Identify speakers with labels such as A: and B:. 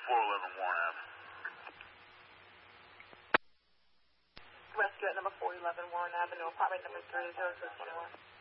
A: 411 Warren Ave.
B: Rescue at number 411 Warren Avenue, apartment number 30221.